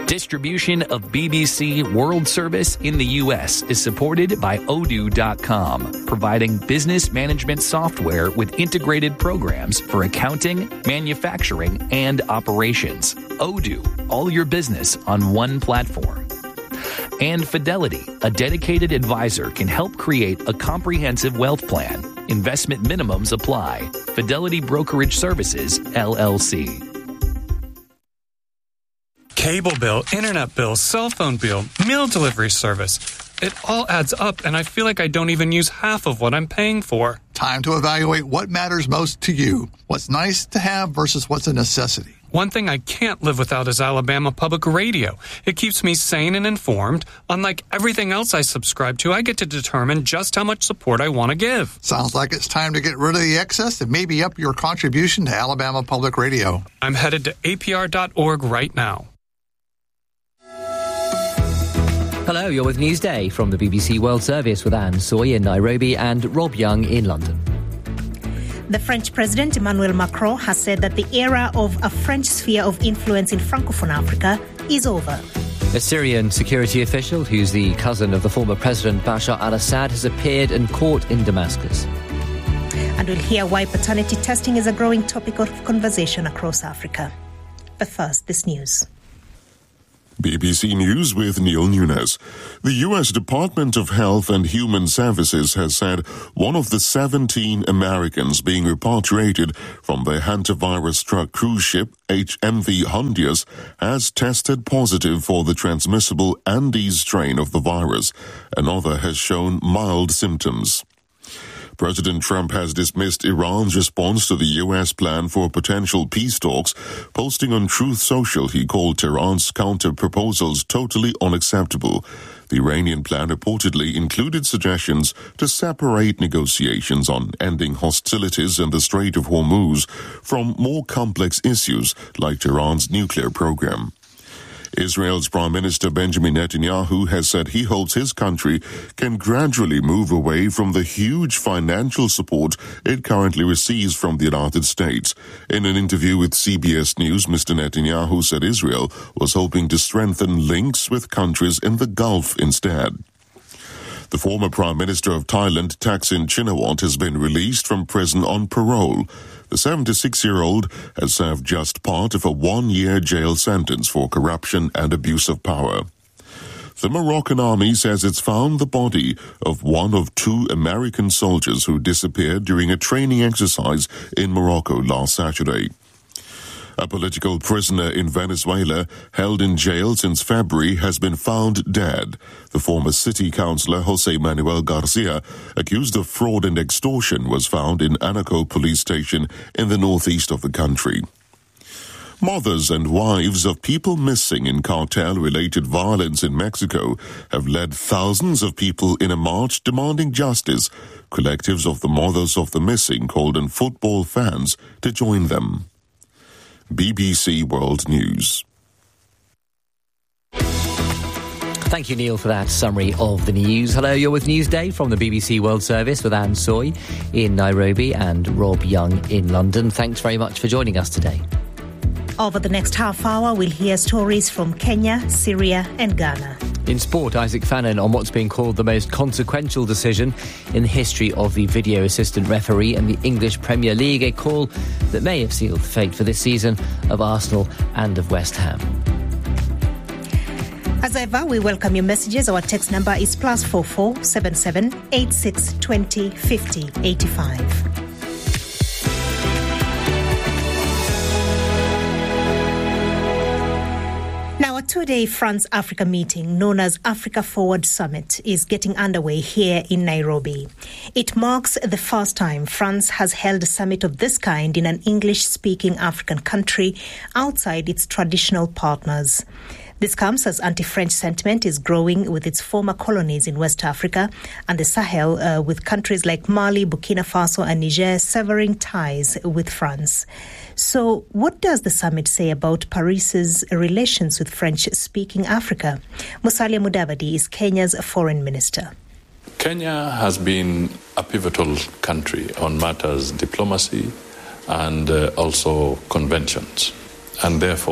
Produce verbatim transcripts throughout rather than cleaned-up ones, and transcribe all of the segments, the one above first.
Distribution of B B C World Service in the U S is supported by Odoo dot com, providing business management software with integrated programs for accounting, manufacturing, and operations. Odoo, all your business on one platform. And Fidelity, a dedicated advisor, can help create a comprehensive wealth plan. Investment minimums apply. Fidelity Brokerage Services, L L C. Cable bill, internet bill, cell phone bill, meal delivery service. It all adds up, and I feel like I don't even use half of what I'm paying for. Time to evaluate what matters most to you. What's nice to have versus what's a necessity. One thing I can't live without is Alabama Public Radio. It keeps me sane and informed. Unlike everything else I subscribe to, I get to determine just how much support I want to give. Sounds like it's time to get rid of the excess and maybe up your contribution to Alabama Public Radio. I'm headed to A P R dot org right now. Hello, you're with Newsday from the B B C World Service with Anne Soy in Nairobi and Rob Young in London. The French President Emmanuel Macron has said that the era of a French sphere of influence in Francophone Africa is over. A Syrian security official, who's the cousin of the former President Bashar al-Assad, has appeared in court in Damascus. And we'll hear why paternity testing is a growing topic of conversation across Africa. But first, this news. B B C News with Neil Nunes. The U S Department of Health and Human Services has said one of the seventeen Americans being repatriated from the hantavirus-struck cruise ship H M V Hondius has tested positive for the transmissible Andes strain of the virus. Another has shown mild symptoms. President Trump has dismissed Iran's response to the U S plan for potential peace talks, posting on Truth Social he called Tehran's counter-proposals totally unacceptable. The Iranian plan reportedly included suggestions to separate negotiations on ending hostilities in the Strait of Hormuz from more complex issues like Tehran's nuclear program. Israel's Prime Minister Benjamin Netanyahu has said he hopes his country can gradually move away from the huge financial support it currently receives from the United States. In an interview with C B S News, Mister Netanyahu said Israel was hoping to strengthen links with countries in the Gulf instead. The former Prime Minister of Thailand, Thaksin Shinawatra, has been released from prison on parole. The seventy-six-year-old has served just part of a one-year jail sentence for corruption and abuse of power. The Moroccan army says it's found the body of one of two American soldiers who disappeared during a training exercise in Morocco last Saturday. A political prisoner in Venezuela, held in jail since February, has been found dead. The former city councillor, Jose Manuel Garcia, accused of fraud and extortion, was found in Anaco police station in the northeast of the country. Mothers and wives of people missing in cartel-related violence in Mexico have led thousands of people in a march demanding justice. Collectives of the mothers of the missing called on football fans to join them. B B C World News. Thank you, Neil, for that summary of the news. Hello, you're with Newsday from the B B C World Service with Anne Soy in Nairobi and Rob Young in London. Thanks very much for joining us today. Over the next half hour, we'll hear stories from Kenya, Syria and Ghana. In sport, Isaac Fannin on what's being called the most consequential decision in the history of the video assistant referee and the English Premier League, a call that may have sealed the fate for this season of Arsenal and of West Ham. As ever, we welcome your messages. Our text number is plus four four seven seven eight six twenty fifty eighty five. Now, a two-day France-Africa meeting known as Africa Forward Summit is getting underway here in Nairobi. It marks the first time France has held a summit of this kind in an English-speaking African country outside its traditional partners. This comes as anti-French sentiment is growing with its former colonies in West Africa and the Sahel, uh, with countries like Mali, Burkina Faso and Niger severing ties with France. So what does the summit say about Paris's relations with French-speaking Africa? Musalia Mudavadi is Kenya's foreign minister. Kenya has been a pivotal country on matters diplomacy and uh, also conventions. And therefore,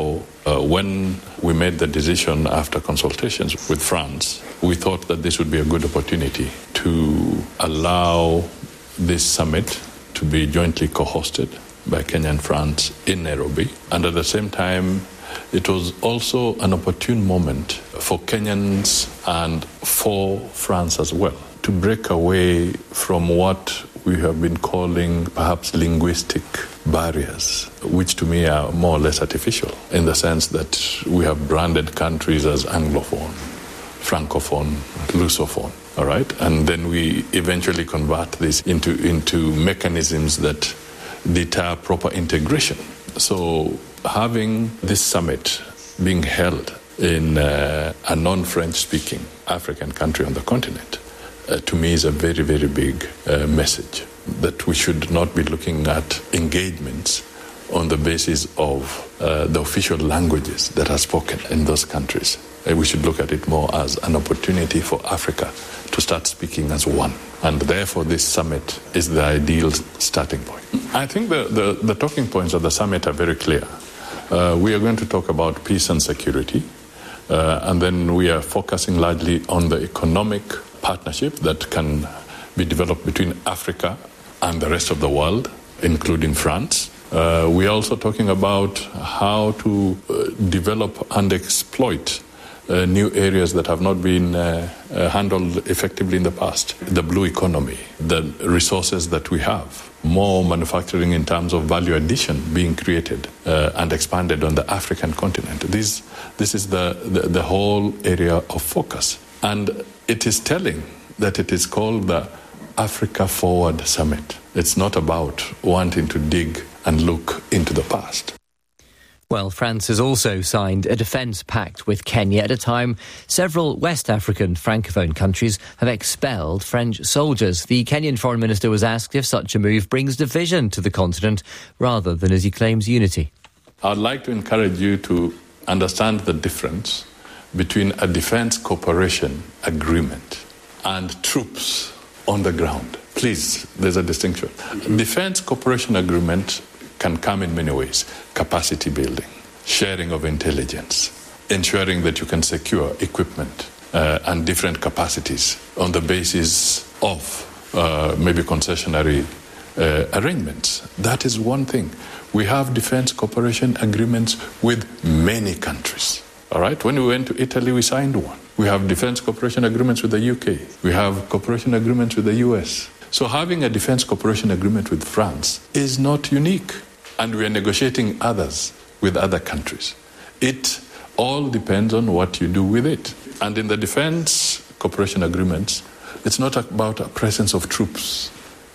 Uh, when we made the decision after consultations with France, we thought that this would be a good opportunity to allow this summit to be jointly co-hosted by Kenya and France in Nairobi. And at the same time, it was also an opportune moment for Kenyans and for France as well to break away from what we have been calling perhaps linguistic barriers, which to me are more or less artificial in the sense that we have branded countries as Anglophone, Francophone, Lusophone, all right? And then we eventually convert this into, into mechanisms that deter proper integration. So having this summit being held in uh, a non-French speaking African country on the continent, uh, to me is a very, very big uh, message that we should not be looking at engagements on the basis of uh, the official languages that are spoken in those countries. Uh, we should look at it more as an opportunity for Africa to start speaking as one. And therefore, this summit is the ideal starting point. I think the, the, the talking points of the summit are very clear. Uh, we are going to talk about peace and security, uh, and then we are focusing largely on the economic partnership that can be developed between Africa and the rest of the world, including France. Uh, we are also talking about how to uh, develop and exploit Uh, new areas that have not been uh, uh, handled effectively in the past. The blue economy, the resources that we have, more manufacturing in terms of value addition being created uh, and expanded on the African continent. This, this is the, the, the whole area of focus. And it is telling that it is called the Africa Forward Summit. It's not about wanting to dig and look into the past. Well, France has also signed a defence pact with Kenya at a time several West African francophone countries have expelled French soldiers. The Kenyan foreign minister was asked if such a move brings division to the continent rather than, as he claims, unity. I'd like to encourage you to understand the difference between a defence cooperation agreement and troops on the ground. Please, there's a distinction. Defence cooperation agreement can come in many ways. Capacity building, sharing of intelligence, ensuring that you can secure equipment uh, and different capacities on the basis of uh, maybe concessionary uh, arrangements. That is one thing. We have defense cooperation agreements with many countries. All right? When we went to Italy, we signed one. We have defense cooperation agreements with the U K. We have cooperation agreements with the U S. So having a defense cooperation agreement with France is not unique. And we are negotiating others with other countries. It all depends on what you do with it. And in the defense cooperation agreements, it's not about a presence of troops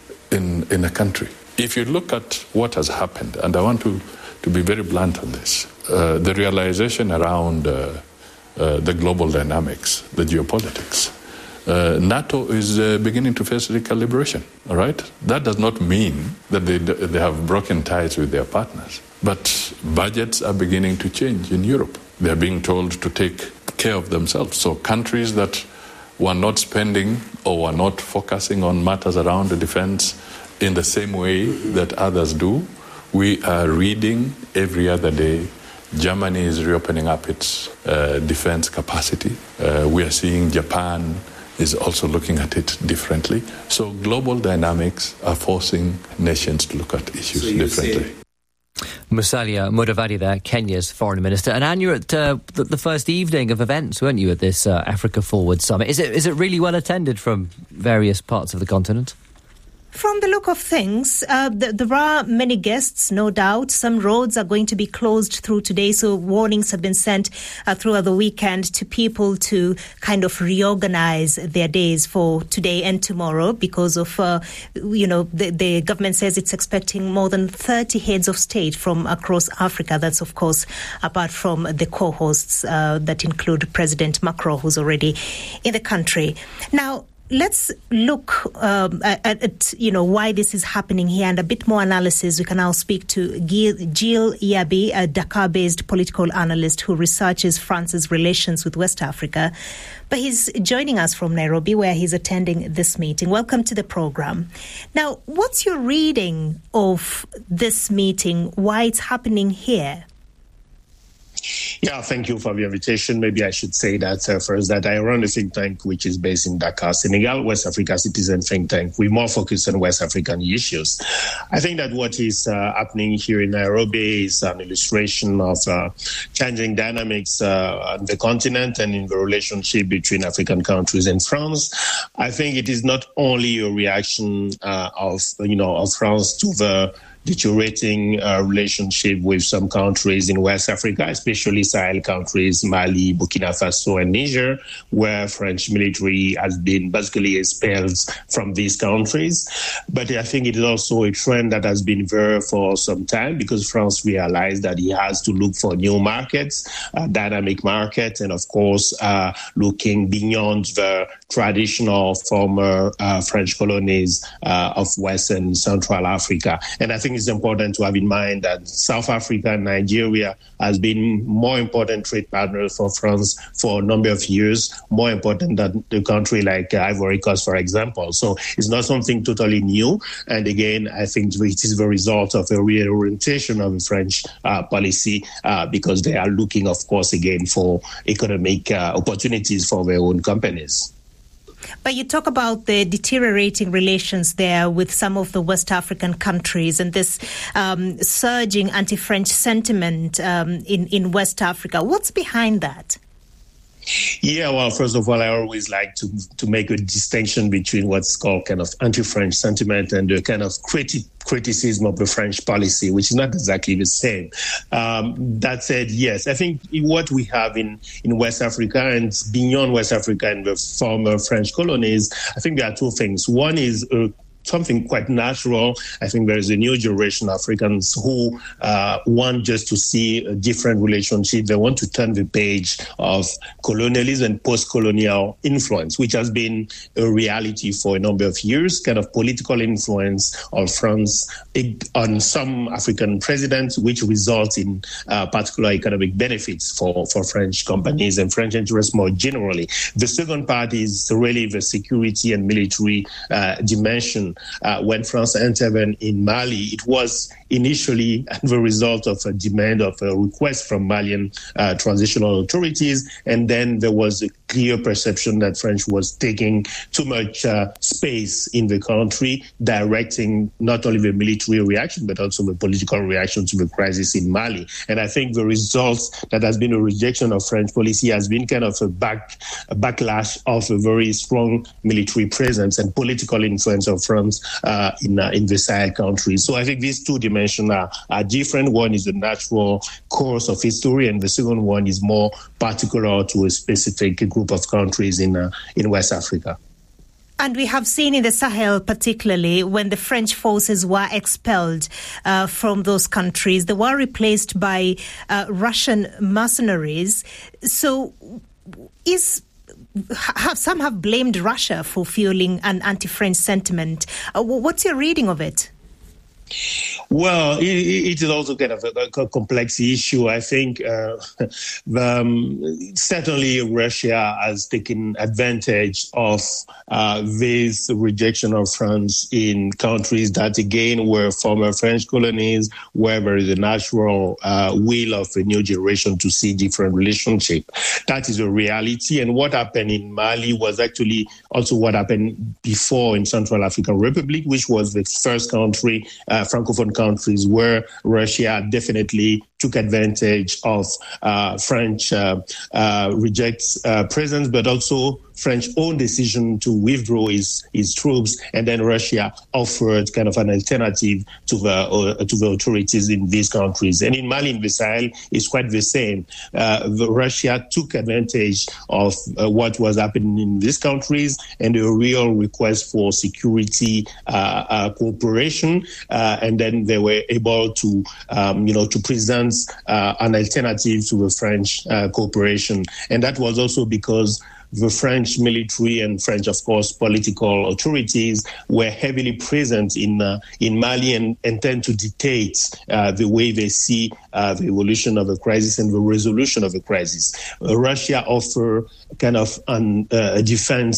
in, in a country. If you look at what has happened, and I want to, to be very blunt on this, uh, the realization around uh, uh, the global dynamics, the geopolitics, Uh, NATO is uh, beginning to face recalibration, all right? That does not mean that they, they have broken ties with their partners. But budgets are beginning to change in Europe. They're being told to take care of themselves. So countries that were not spending or were not focusing on matters around the defense in the same way that others do, we are reading every other day Germany is reopening up its uh, defense capacity. Uh, we are seeing Japan is also looking at it differently. So global dynamics are forcing nations to look at issues so differently. Musalia Mudavadi there, Kenya's foreign minister. And Anne, you were at uh, the, the first evening of events, weren't you, at this uh, Africa Forward Summit? Is it is it really well attended from various parts of the continent? From the look of things, uh, th- there are many guests, no doubt. Some roads are going to be closed through today, so warnings have been sent uh, throughout the weekend to people to kind of reorganize their days for today and tomorrow because of, uh, you know, the, the government says it's expecting more than thirty heads of state from across Africa. That's, of course, apart from the co-hosts uh, that include President Macron, who's already in the country. Now, let's look um, at, at, you know, why this is happening here and a bit more analysis. We can now speak to Gil, Jill Yabi, a Dakar-based political analyst who researches France's relations with West Africa. But he's joining us from Nairobi, where he's attending this meeting. Welcome to the program. Now, what's your reading of this meeting, why it's happening here? Yeah, thank you for the invitation. Maybe I should say that uh, first, that I run a think tank which is based in Dakar, Senegal, West Africa Citizen Think Tank. We're more focused on West African issues. I think that what is uh, happening here in Nairobi is an illustration of uh, changing dynamics uh, on the continent and in the relationship between African countries and France. I think it is not only a reaction uh, of, you know, of France to the deteriorating uh, relationship with some countries in West Africa, especially Sahel countries, Mali, Burkina Faso, and Niger, where French military has been basically expelled from these countries. But I think it is also a trend that has been there for some time, because France realized that it has to look for new markets, uh, dynamic markets, and of course, uh, looking beyond the traditional former uh, French colonies uh, of West and Central Africa. And I think it's important to have in mind that South Africa and Nigeria has been more important trade partners for France for a number of years, more important than a country like uh, Ivory Coast, for example. So it's not something totally new. And again, I think it is the result of a reorientation of the French uh, policy uh, because they are looking, of course, again, for economic uh, opportunities for their own companies. But you talk about the deteriorating relations there with some of the West African countries and this um, surging anti-French sentiment um, in, in West Africa. What's behind that? Yeah, well, first of all, I always like to to make a distinction between what's called kind of anti-French sentiment and the kind of criti- criticism of the French policy, which is not exactly the same. Um, that said, yes, I think what we have in, in West Africa and beyond West Africa and the former French colonies, I think there are two things. One is a something quite natural. I think there is a new generation of Africans who uh, want just to see a different relationship. They want to turn the page of colonialism and post-colonial influence, which has been a reality for a number of years, kind of political influence of France on some African presidents, which results in uh, particular economic benefits for, for French companies and French interests more generally. The second part is really the security and military uh, dimension. Uh, when France intervened in Mali, it was initially the result of a demand of a request from Malian uh, transitional authorities, and then there was a clear perception that France was taking too much uh, space in the country, directing not only the military reaction, but also the political reaction to the crisis in Mali. And I think the results that has been a rejection of French policy has been kind of a, back, a backlash of a very strong military presence and political influence of France uh, in, uh, in the Sahel countries. So I think these two dimensions Are, are different. One is the natural course of history, and the second one is more particular to a specific group of countries in uh, in West Africa. And we have seen in the Sahel, particularly when the French forces were expelled uh, from those countries, they were replaced by uh, Russian mercenaries. So, is have, some have blamed Russia for fueling an anti-French sentiment. Uh, what's your reading of it? Well, it, it is also kind of a, a complex issue. I think uh, the, um, certainly Russia has taken advantage of uh, this rejection of France in countries that, again, were former French colonies, where there is a natural uh, will of a new generation to see different relationship. That is a reality. And what happened in Mali was actually also what happened before in Central African Republic, which was the first country, uh, Francophone countries, where Russia definitely took advantage of uh, French uh, uh, rejects uh, presence, but also French own decision to withdraw his, his troops, and then Russia offered kind of an alternative to the uh, to the authorities in these countries. And in Mali, in the Sahel, it's quite the same. Uh, the Russia took advantage of uh, what was happening in these countries and a real request for security uh, uh, cooperation, uh, and then they were able to, um, you know, to present uh, an alternative to the French uh, cooperation, and that was also because the French military and French, of course, political authorities were heavily present in uh, in Mali and, and tend to dictate uh, the way they see uh, the evolution of a crisis and the resolution of a crisis. Uh, Russia offered kind of an, uh, a defense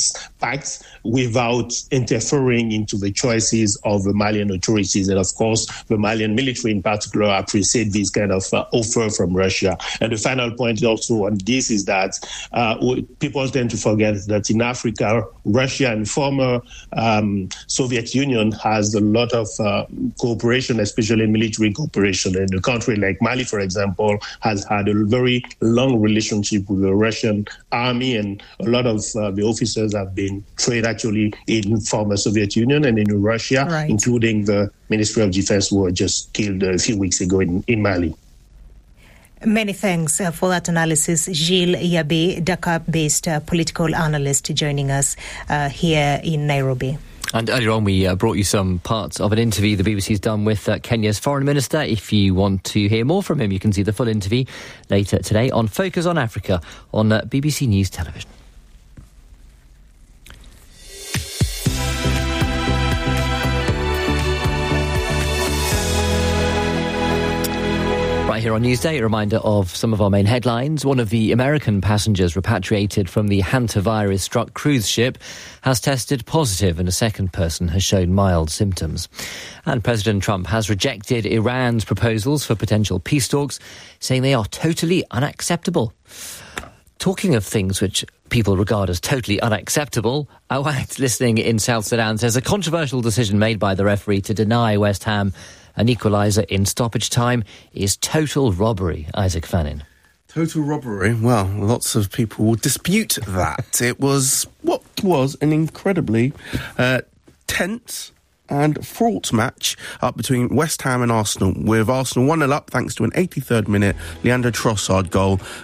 acts without interfering into the choices of the Malian authorities. And of course, the Malian military in particular appreciate this kind of uh, offer from Russia. And the final point also on this is that uh, people tend to forget that in Africa, Russia and former um, Soviet Union has a lot of uh, cooperation, especially military cooperation. And a country like Mali, for example, has had a very long relationship with the Russian army, and a lot of uh, the officers have been trained actually in former Soviet Union and in Russia, right, including the Ministry of Defense, who were just killed a few weeks ago in, in Mali. Many thanks uh, for that analysis. Gilles Yabe, Dakar-based uh, political analyst, joining us uh, here in Nairobi. And earlier on, we uh, brought you some parts of an interview the B B C's done with uh, Kenya's foreign minister. If you want to hear more from him, you can see the full interview later today on Focus on Africa on uh, B B C News Television. Right here on Newsday, a reminder of some of our main headlines. One of the American passengers repatriated from the hantavirus-struck cruise ship has tested positive, and a second person has shown mild symptoms. And President Trump has rejected Iran's proposals for potential peace talks, saying they are totally unacceptable. Talking of things which people regard as totally unacceptable, Awad, listening in South Sudan, says a controversial decision made by the referee to deny West Ham an equaliser in stoppage time is total robbery. Isaac Fannin. Total robbery? Well, lots of people will dispute that. It was what was an incredibly uh, tense and fraught match up between West Ham and Arsenal, with Arsenal one nil up thanks to an eighty-third minute Leandro Trossard goal.